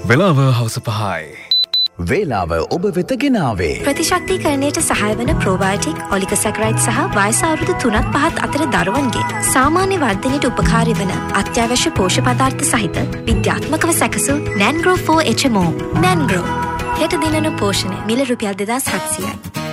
වෙලාව හවස 5යි. වේලාව ඔබ වෙත ගෙනාවේ ප්‍රතිශක්තිකරණයට සහාය වන ප්‍රෝබයෝටික් ඔලිගොසැකරයිඩ් සහ වයස අවුරුදු 3-5 අතර දරුවන්ගේ සාමාන්‍ය වර්ධනයට උපකාරී වන අත්‍යවශ්‍ය පෝෂ්‍ය පදාර්ථ සහිත විද්‍යාත්මකව සැකසූ නැන්ග්‍රෝ 4 HMO. නැන්ග්‍රෝ හෙට දිනන පෝෂණය මිල රුපියල් 2700යි.